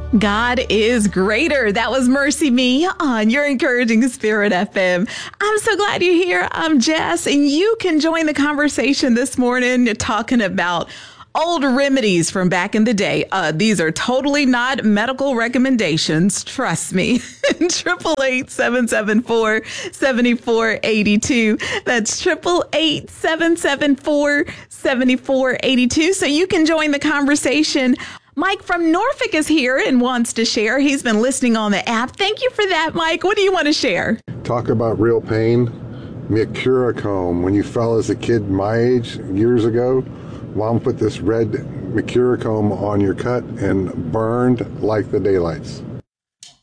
God is greater. That was Mercy Me on your Encouraging Spirit FM. I'm so glad you're here. I'm Jess, and you can join the conversation this morning talking about old remedies from back in the day. These are totally not medical recommendations. Trust me. 888-774-7482. That's 888-774-7482. So you can join the conversation. Mike from Norfolk is here and wants to share. He's been listening on the app. Thank you for that, Mike. What do you want to share? Talk about real pain. Mercurochrome. When you fell as a kid my age years ago, Mom put this red mercurochrome on your cut and burned like the daylights.